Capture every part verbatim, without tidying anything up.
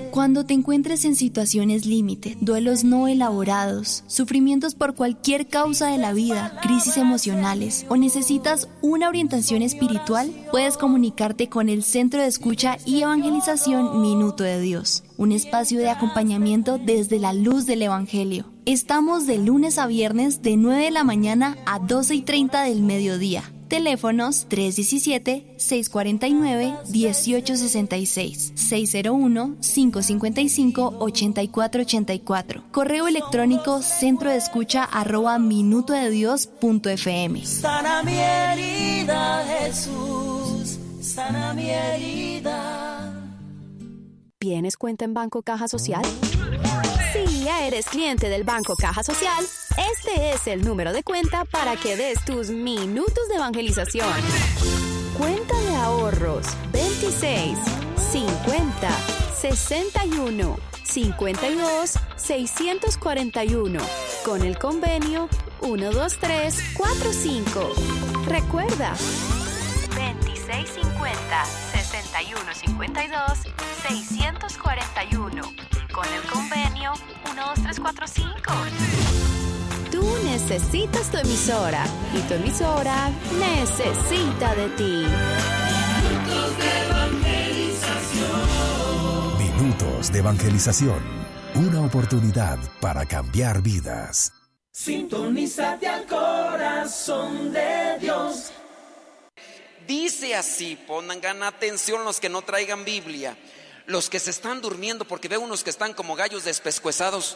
Cuando te encuentres en situaciones límite, duelos no elaborados, sufrimientos por cualquier causa de la vida, crisis emocionales o necesitas una orientación espiritual, puedes comunicarte con el Centro de Escucha y Evangelización Minuto de Dios, un espacio de acompañamiento desde la luz del Evangelio. Estamos de lunes a viernes de nueve de la mañana a doce y treinta del mediodía. Teléfonos tres uno siete, seis cuatro nueve, uno ocho seis seis, seis cero uno, cinco cinco cinco, ocho cuatro ocho cuatro. Correo electrónico centrodeescucha arroba minuto de dios punto f m. Sana mi herida, Jesús, sana mi herida. ¿Tienes cuenta en Banco Caja Social? Si ya eres cliente del Banco Caja Social, este es el número de cuenta para que des tus minutos de evangelización. Cuenta de ahorros veintiséis, cincuenta, sesenta y uno, cincuenta y dos, seiscientos cuarenta y uno, con el convenio uno dos tres cuatro cinco. Recuerda, veintiséis cincuenta, sesenta y uno cincuenta y dos, seiscientos cuarenta y uno, con el convenio uno dos tres cuatro cinco. Tú necesitas tu emisora y tu emisora necesita de ti. Minutos de evangelización. Minutos de evangelización. Una oportunidad para cambiar vidas. Sintonízate al corazón de Dios. Dice así, pongan atención los que no traigan Biblia, los que se están durmiendo, porque veo unos que están como gallos despescuezados.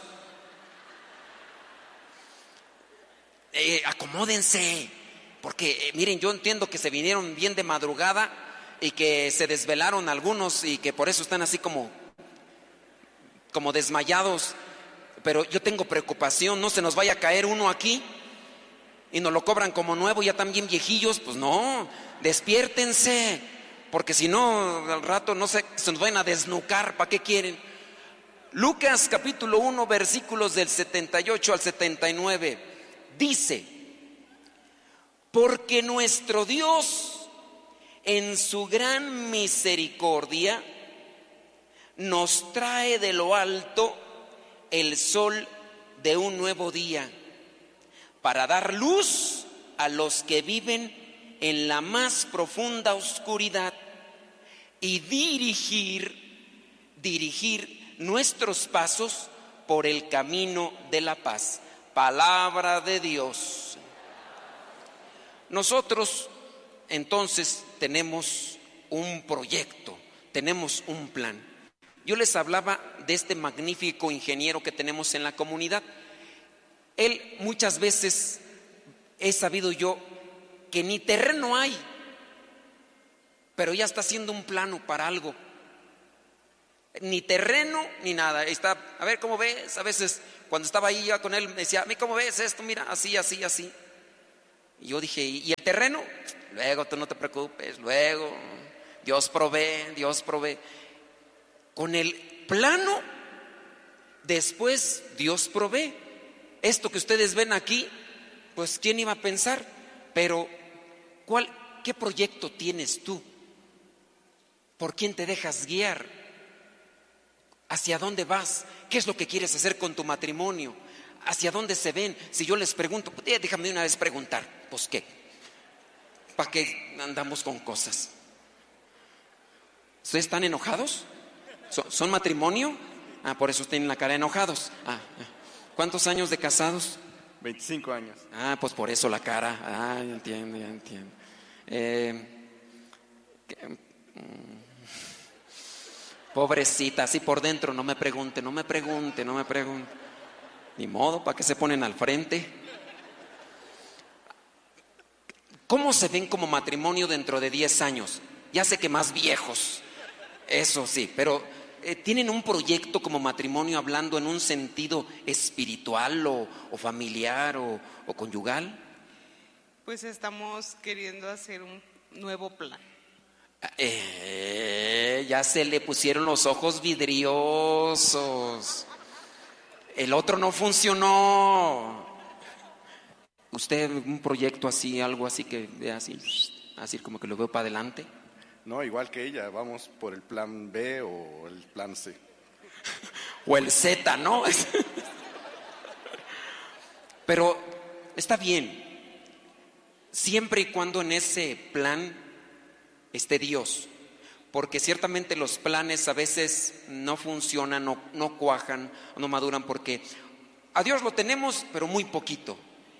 Eh, acomódense, porque eh, miren, yo entiendo que se vinieron bien de madrugada y que se desvelaron algunos y que por eso están así como, como desmayados, pero yo tengo preocupación, no se nos vaya a caer uno aquí y nos lo cobran como nuevo, ya están bien viejillos. Pues no, despiértense, porque si no, al rato no se, se nos van a desnucar. ¿Para qué quieren? Lucas capítulo uno, versículos del setenta y ocho al setenta y nueve. Dice: porque nuestro Dios, en su gran misericordia, nos trae de lo alto el sol de un nuevo día, para dar luz a los que viven en la más profunda oscuridad y dirigir, dirigir nuestros pasos por el camino de la paz. Palabra de Dios. Nosotros entonces tenemos un proyecto, tenemos un plan. Yo les hablaba de este magnífico ingeniero que tenemos en la comunidad. Él muchas veces he sabido yo que ni terreno hay, pero ya está haciendo un plano para algo. Ni terreno ni nada. Está, a ver, ¿cómo ves? A veces cuando estaba ahí ya con él me decía: ¿cómo ves esto? Mira, así, así, así. Y yo dije: ¿y el terreno? Luego, tú no te preocupes, luego Dios provee, Dios provee. Con el plano, después Dios provee. Esto que ustedes ven aquí, pues ¿quién iba a pensar? Pero ¿cuál, qué proyecto tienes tú? ¿Por quién te dejas guiar? ¿Hacia dónde vas? ¿Qué es lo que quieres hacer con tu matrimonio? ¿Hacia dónde se ven? Si yo les pregunto, pues, déjame una vez preguntar, pues ¿qué? ¿Para qué andamos con cosas? ¿Ustedes están enojados? ¿Son, ¿son matrimonio? Ah, por eso tienen la cara enojados. Ah, ¿cuántos años de casados? veinticinco años. Ah, pues por eso la cara. Ah, ya entiendo, ya entiendo. Eh, ¿qué? Mm. Pobrecita, así por dentro, no me pregunte, no me pregunte, no me pregunte. Ni modo, ¿para qué se ponen al frente? ¿Cómo se ven como matrimonio dentro de diez años? Ya sé que más viejos, eso sí, pero eh, ¿tienen un proyecto como matrimonio hablando en un sentido espiritual o, o familiar o, o conyugal? Pues estamos queriendo hacer un nuevo plan. Eh, ya se le pusieron los ojos vidriosos. El otro no funcionó. ¿Usted un proyecto así, algo así que vea así, así como que lo veo para adelante? No, igual que ella, vamos por el plan B o el plan C. o el Z, ¿no? Pero está bien, siempre y cuando en ese plan esté Dios, porque ciertamente los planes a veces no funcionan, no, no cuajan, no maduran, porque a Dios lo tenemos, pero muy poquito,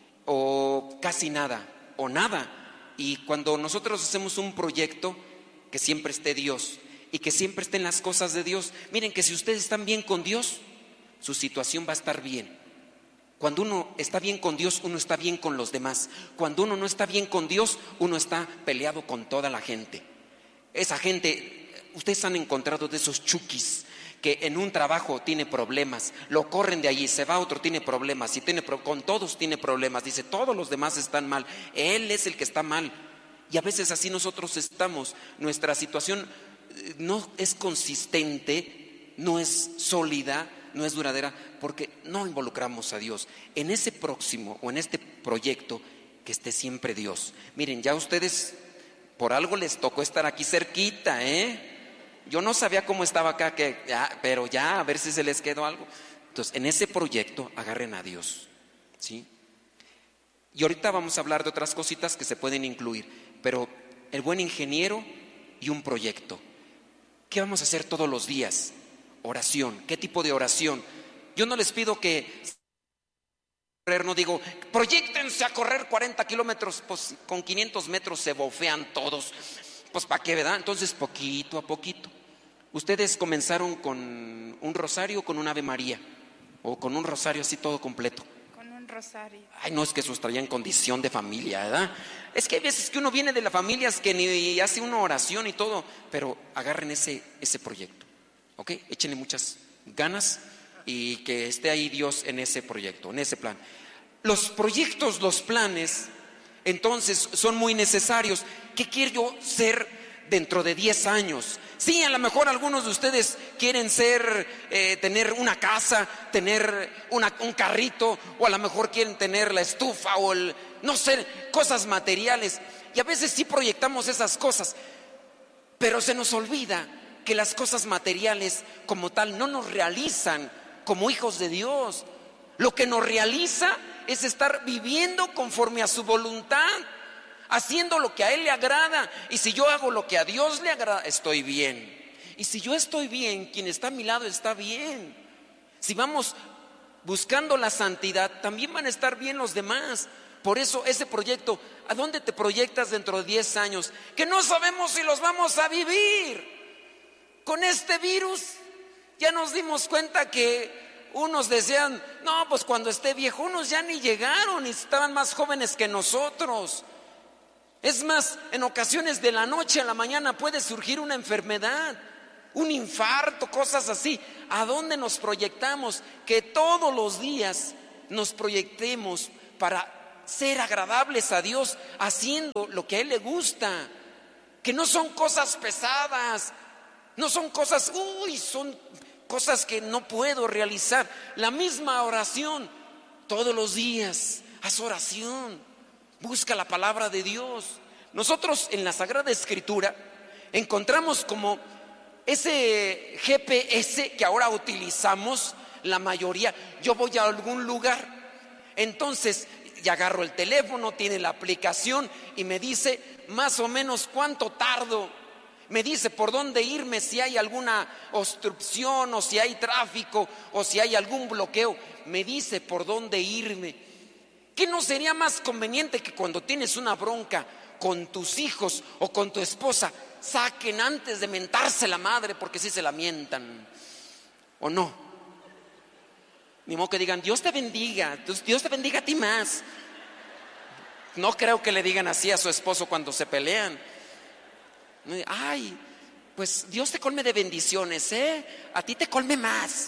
o casi nada, o nada. Y cuando nosotros hacemos un proyecto, que siempre esté Dios y que siempre estén las cosas de Dios. Miren que si ustedes están bien con Dios, su situación va a estar bien. Cuando uno está bien con Dios, uno está bien con los demás. Cuando uno no está bien con Dios, uno está peleado con toda la gente. Esa gente, ustedes han encontrado de esos chukis que en un trabajo tiene problemas, lo corren de allí, se va a otro, tiene problemas, y tiene pro- con todos tiene problemas, dice todos los demás están mal, él es el que está mal. Y a veces así nosotros estamos, nuestra situación no es consistente, no es sólida, no es duradera, porque no involucramos a Dios. En ese próximo o en este proyecto, que esté siempre Dios. Miren, ya ustedes, por algo les tocó estar aquí cerquita, ¿eh? Yo no sabía cómo estaba acá, que ya, pero ya, a ver si se les quedó algo. Entonces, en ese proyecto, agarren a Dios, ¿sí? Y ahorita vamos a hablar de otras cositas que se pueden incluir, pero el buen ingeniero y un proyecto. ¿Qué vamos a hacer todos los días? Oración. ¿Qué tipo de oración? Yo no les pido que, no digo, proyéctense a correr cuarenta kilómetros, pues con quinientos metros se bofean todos. Pues ¿para qué, verdad? Entonces poquito a poquito. Ustedes comenzaron con un rosario o con un Ave María, o con un rosario así todo completo. Con un rosario. Ay, no, es que eso estaría en condición de familia, ¿verdad? Es que hay veces que uno viene de las familias que ni hace una oración y todo, pero agarren ese, ese proyecto, ¿ok? Échenle muchas ganas y que esté ahí Dios en ese proyecto, en ese plan. Los proyectos, los planes, entonces son muy necesarios. ¿Qué quiero yo ser dentro de diez años? Sí, a lo mejor algunos de ustedes quieren ser, eh, tener una casa, tener una, un carrito, o a lo mejor quieren tener la estufa o el, no sé, cosas materiales. Y a veces sí proyectamos esas cosas, pero se nos olvida que las cosas materiales como tal no nos realizan como hijos de Dios. Lo que nos realiza es estar viviendo conforme a su voluntad, haciendo lo que a Él le agrada. Y si yo hago lo que a Dios le agrada, estoy bien. Y si yo estoy bien, quien está a mi lado está bien. Si vamos buscando la santidad, también van a estar bien los demás. Por eso ese proyecto, ¿a dónde te proyectas dentro de diez años? Que no sabemos si los vamos a vivir. Con este virus ya nos dimos cuenta que unos decían, no, pues cuando esté viejo, unos ya ni llegaron y estaban más jóvenes que nosotros. Es más, en ocasiones de la noche a la mañana puede surgir una enfermedad, un infarto, cosas así. ¿A dónde nos proyectamos? Que todos los días nos proyectemos para ser agradables a Dios, haciendo lo que a Él le gusta. Que no son cosas pesadas, no son cosas, uy, son cosas que no puedo realizar. La misma oración, todos los días, haz oración, busca la palabra de Dios. Nosotros en la Sagrada Escritura encontramos como ese G P S que ahora utilizamos la mayoría. Yo voy a algún lugar, entonces ya agarro el teléfono, tiene la aplicación y me dice más o menos cuánto tardo. Me dice por dónde irme, si hay alguna obstrucción o si hay tráfico o si hay algún bloqueo. Me dice por dónde irme. ¿Qué no sería más conveniente que cuando tienes una bronca con tus hijos o con tu esposa, saquen antes de mentarse la madre, porque sí se la mientan? ¿O no? Ni modo que digan, Dios te bendiga, Dios te bendiga a ti más. No creo que le digan así a su esposo cuando se pelean. Ay, pues Dios te colme de bendiciones, ¿eh? A ti te colme más.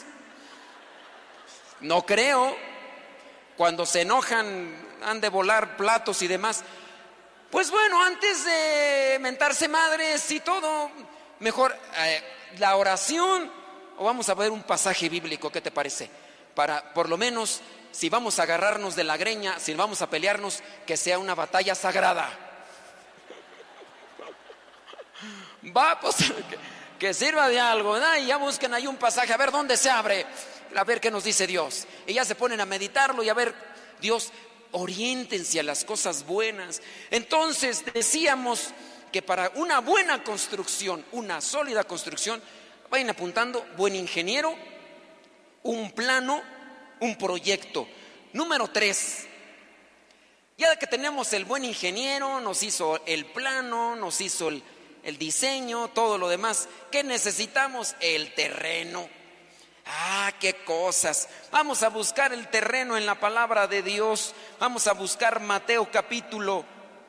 No creo. Cuando se enojan, han de volar platos y demás. Pues bueno, antes de mentarse madres y todo, mejor eh, la oración, o vamos a ver un pasaje bíblico, ¿qué te parece? Para, por lo menos, si vamos a agarrarnos de la greña, si vamos a pelearnos, que sea una batalla sagrada. Va, pues, que sirva de algo, ¿verdad? Y ya busquen ahí un pasaje, a ver dónde se abre, a ver qué nos dice Dios. Y ya se ponen a meditarlo y a ver, Dios, oriéntense a las cosas buenas. Entonces decíamos que para una buena construcción, una sólida construcción, vayan apuntando: buen ingeniero, un plano, un proyecto. Número tres, ya que tenemos el buen ingeniero, nos hizo el plano, nos hizo el, el diseño, todo lo demás, ¿qué necesitamos? El terreno. Ah, qué cosas. Vamos a buscar el terreno en la palabra de Dios. Vamos a buscar Mateo capítulo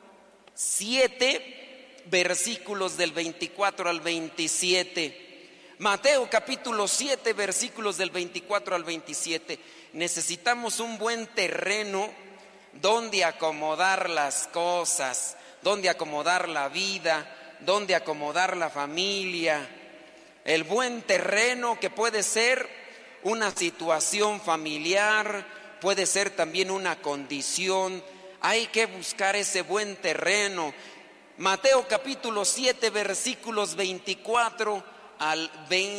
siete, versículos del veinticuatro al veintisiete. Mateo capítulo siete, versículos del veinticuatro al veintisiete. Necesitamos un buen terreno donde acomodar las cosas, donde acomodar la vida, donde acomodar la familia. El buen terreno, que puede ser una situación familiar, puede ser también una condición. Hay que buscar ese buen terreno. Mateo capítulo siete, versículos veinticuatro al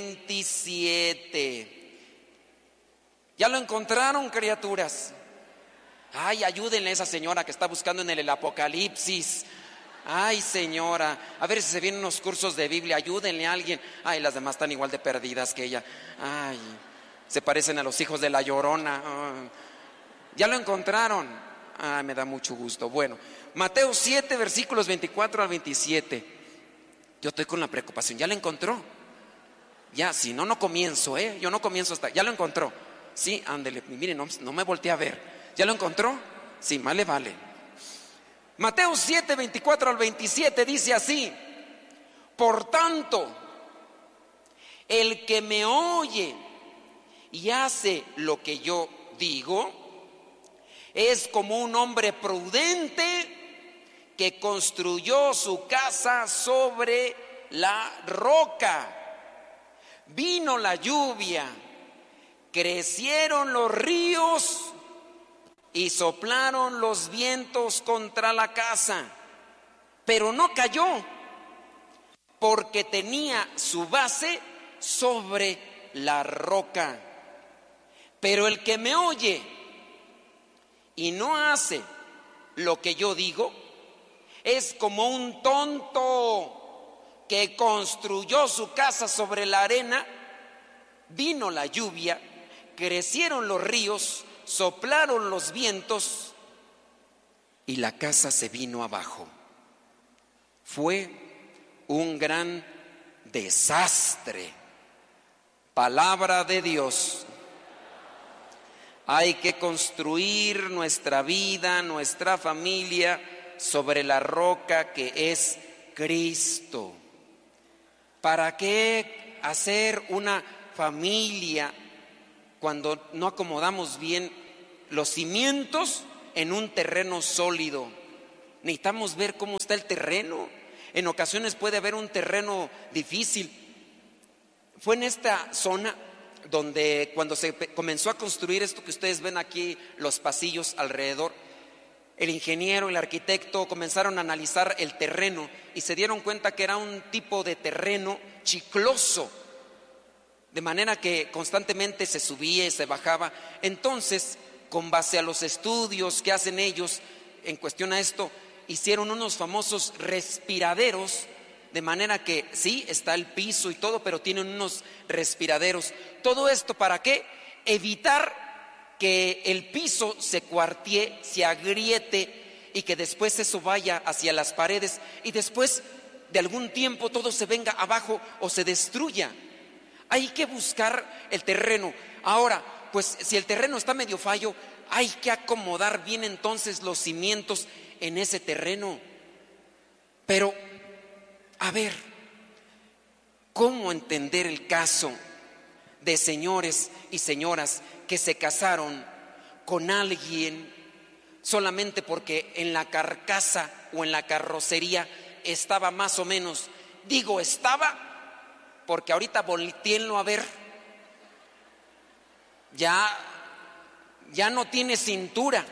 veintisiete. ¿Ya lo encontraron, criaturas? Ay, ayúdenle a esa señora que está buscando en el, el Apocalipsis. Ay, señora, a ver si se vienen unos cursos de Biblia, ayúdenle a alguien. Ay, las demás están igual de perdidas que ella. Ay, se parecen a los hijos de la Llorona. Ay, ¿ya lo encontraron? Ay, me da mucho gusto. Bueno, Mateo siete, versículos veinticuatro al veintisiete. Yo estoy con la preocupación. ¿Ya lo encontró? Ya, si no, no comienzo, ¿eh? Yo no comienzo hasta... ¿Ya lo encontró? Sí, ándele, miren, no, no me volteé a ver. ¿Ya lo encontró? Sí, más le vale. Mateo siete, veinticuatro al veintisiete dice así: por tanto, el que me oye y hace lo que yo digo es como un hombre prudente que construyó su casa sobre la roca. Vino la lluvia, crecieron los ríos y soplaron los vientos contra la casa, pero no cayó, porque tenía su base sobre la roca. Pero el que me oye y no hace lo que yo digo es como un tonto que construyó su casa sobre la arena. Vino la lluvia, crecieron los ríos, soplaron los vientos y la casa se vino abajo. Fue un gran desastre. Palabra de Dios. Hay que construir nuestra vida, nuestra familia sobre la roca que es Cristo. ¿Para qué hacer una familia cuando no acomodamos bien los cimientos en un terreno sólido? Necesitamos ver cómo está el terreno. En ocasiones puede haber un terreno difícil. Fue en esta zona donde cuando se comenzó a construir esto que ustedes ven aquí, los pasillos alrededor, el ingeniero, el arquitecto comenzaron a analizar el terreno y se dieron cuenta que era un tipo de terreno chicloso, de manera que constantemente se subía y se bajaba. Entonces, con base a los estudios que hacen ellos en cuestión a esto, hicieron unos famosos respiraderos, de manera que sí, está el piso y todo, pero tienen unos respiraderos. ¿Todo esto para qué? Evitar que el piso se cuartee, se agriete y que después eso vaya hacia las paredes y después de algún tiempo todo se venga abajo o se destruya. Hay que buscar el terreno. Ahora, pues si el terreno está medio fallo, hay que acomodar bien entonces los cimientos en ese terreno. Pero, a ver, ¿cómo entender el caso de señores y señoras que se casaron con alguien solamente porque en la carcasa o en la carrocería estaba más o menos? Digo estaba porque ahorita voltéenlo a ver, ya, ya no tiene cintura.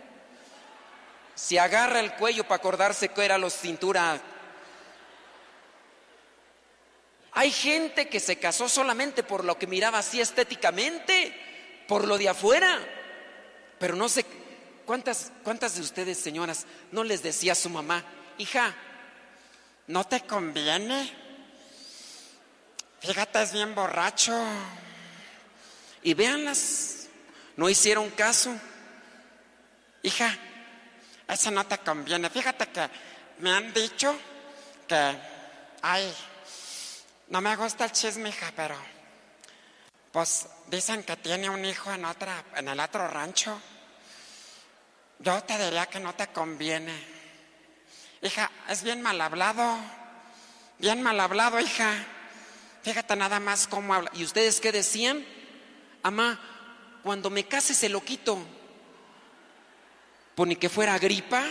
Se agarra el cuello para acordarse que era la cintura. Hay gente que se casó solamente por lo que miraba así estéticamente, por lo de afuera. Pero no sé, ¿cuántas, cuántas de ustedes, señoras, no les decía a su mamá: hija, no te conviene? Fíjate, es bien borracho. Y véanlas, no hicieron caso. Hija, eso no te conviene. Fíjate que me han dicho que, ay, no me gusta el chisme, hija, pero pues dicen que tiene un hijo en otra, en el otro rancho. Yo te diría que no te conviene. Hija, es bien mal hablado, bien mal hablado, hija. Fíjate nada más cómo habla. ¿Y ustedes qué decían? Amá, cuando me case se lo quito. Pues ni que fuera gripa.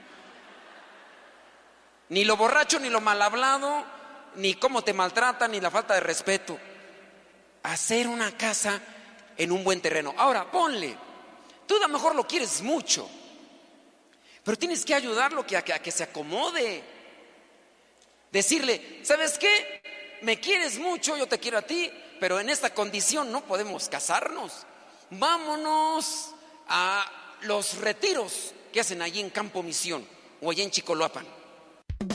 Ni lo borracho, ni lo mal hablado, ni cómo te maltratan, ni la falta de respeto. Hacer una casa en un buen terreno. Ahora, ponle, tú a lo mejor lo quieres mucho, pero tienes que ayudarlo a que, a que se acomode. Decirle: ¿sabes qué? Me quieres mucho, yo te quiero a ti, pero en esta condición no podemos casarnos. Vámonos a los retiros que hacen allí en Campo Misión o allí en Chicoloapan.